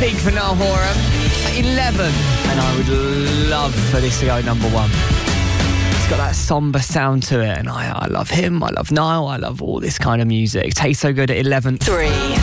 peak for Niall Horan at 11, and I would love for this to go number one. It's got that somber sound to it, and I love him, I love Niall, I love all this kind of music. Tastes so good at 11. 3.